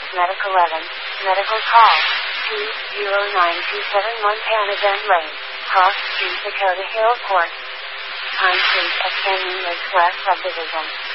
Medic 11, medical call, 20927 Montana Den Lane, Cross Street, Dakota Hill Court. Time please at Canyon Lakes West Subdivision.